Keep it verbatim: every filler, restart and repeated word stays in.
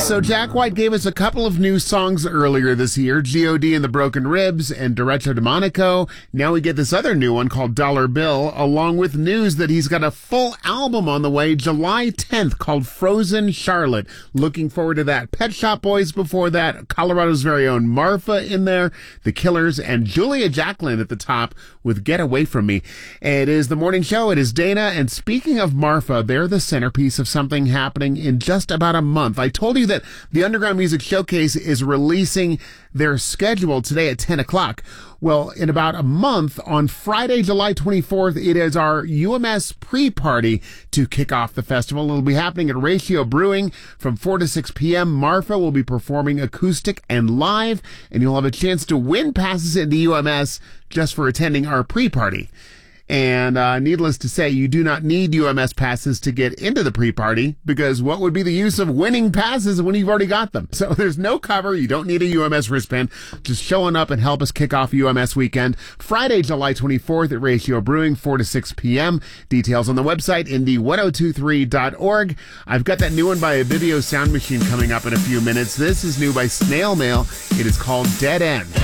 So Jack White gave us a couple of new songs earlier this year, G O D and the Broken Ribs and Derecho de Monaco. Now we get this other new one called Dollar Bill, along with news that he's got a full album on the way July tenth called Frozen Charlotte. Looking forward to that. Pet Shop Boys before that, Colorado's very own Marfa in there, The Killers, and Julia Jacqueline at the top with Get Away From Me. It is the morning show. It is Dana. And speaking of Marfa, they're the centerpiece of something happening in just about a month. I told you that the Underground Music Showcase is releasing their schedule today at ten o'clock. Well, in about a month, on Friday, July twenty-fourth, it is our U M S pre-party to kick off the festival. It'll be happening at Ratio Brewing from four to six p.m. Marfa will be performing acoustic and live, and you'll have a chance to win passes into U M S just for attending our pre-party. And uh, needless to say, you do not need U M S passes to get into the pre-party, because what would be the use of winning passes when you've already got them? So there's no cover. You don't need a U M S wristband. Just showing up and help us kick off U M S weekend. Friday, July twenty-fourth at Ratio Brewing, four to six p.m. Details on the website, indie ten twenty-three dot org. I've got that new one by Vivio Sound Machine coming up in a few minutes. This is new by Snail Mail. It is called Dead End.